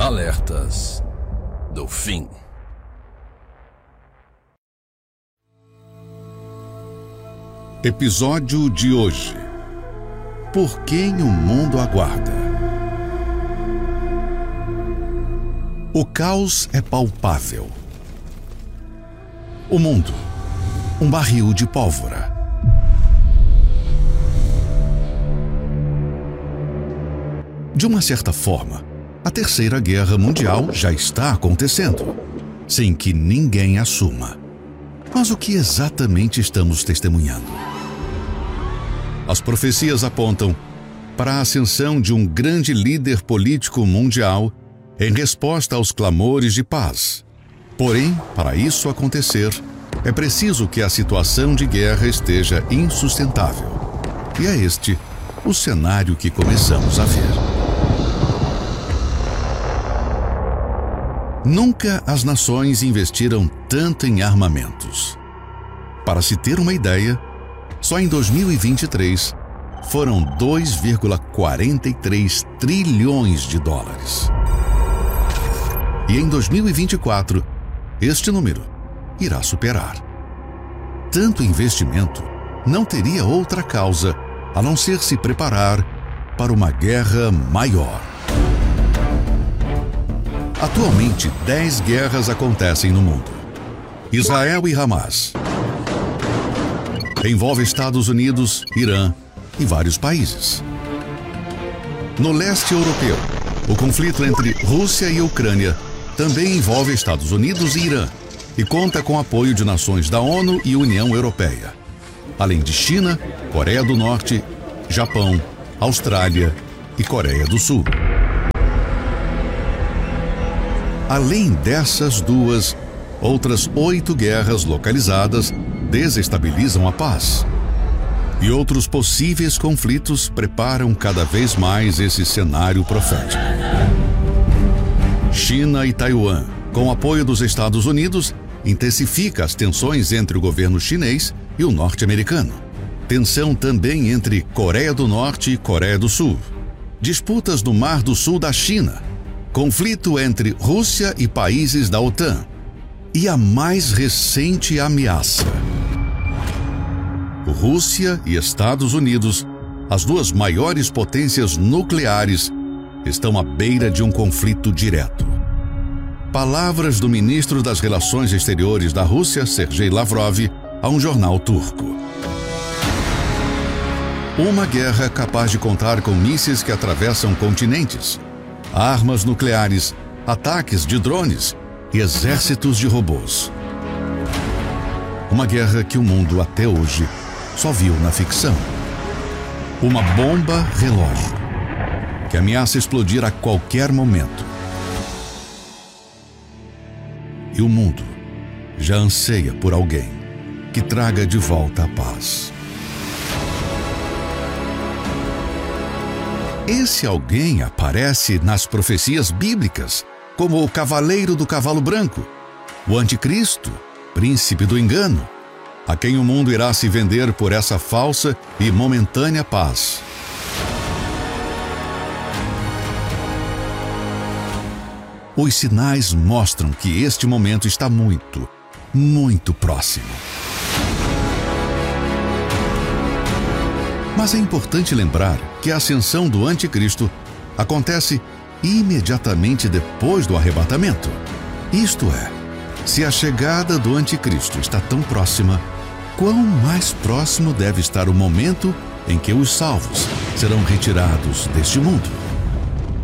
Alertas do fim. Episódio de hoje: Por quem o mundo aguarda? O caos é palpável. O mundo, um barril de pólvora. De uma certa forma, a Terceira Guerra Mundial já está acontecendo, sem que ninguém assuma. Mas o que exatamente estamos testemunhando? As profecias apontam para a ascensão de um grande líder político mundial em resposta aos clamores de paz. Porém, para isso acontecer, é preciso que a situação de guerra esteja insustentável. E é este o cenário que começamos a ver. Nunca as nações investiram tanto em armamentos. Para se ter uma ideia, só em 2023 foram 2,43 trilhões de dólares. E em 2024, este número irá superar. Tanto investimento não teria outra causa a não ser se preparar para uma guerra maior. Atualmente, 10 guerras acontecem no mundo. Israel e Hamas. Envolve Estados Unidos, Irã e vários países. No leste europeu, o conflito entre Rússia e Ucrânia também envolve Estados Unidos e Irã e conta com apoio de nações da ONU e União Europeia, além de China, Coreia do Norte, Japão, Austrália e Coreia do Sul. Além dessas duas, outras 8 guerras localizadas desestabilizam a paz. E outros possíveis conflitos preparam cada vez mais esse cenário profético. China e Taiwan, com apoio dos Estados Unidos, intensifica as tensões entre o governo chinês e o norte-americano. Tensão também entre Coreia do Norte e Coreia do Sul. Disputas no Mar do Sul da China. Conflito entre Rússia e países da OTAN. E a mais recente ameaça: Rússia e Estados Unidos, as duas maiores potências nucleares, estão à beira de um conflito direto. Palavras do ministro das Relações Exteriores da Rússia, Sergei Lavrov, a um jornal turco. Uma guerra capaz de contar com mísseis que atravessam continentes, armas nucleares, ataques de drones e exércitos de robôs. Uma guerra que o mundo até hoje só viu na ficção. Uma bomba relógio que ameaça explodir a qualquer momento. E o mundo já anseia por alguém que traga de volta a paz. Esse alguém aparece nas profecias bíblicas como o cavaleiro do cavalo branco, o anticristo, príncipe do engano, a quem o mundo irá se vender por essa falsa e momentânea paz. Os sinais mostram que este momento está muito, muito próximo. Mas é importante lembrar que a ascensão do anticristo acontece imediatamente depois do arrebatamento. Isto é, se a chegada do anticristo está tão próxima, quão mais próximo deve estar o momento em que os salvos serão retirados deste mundo?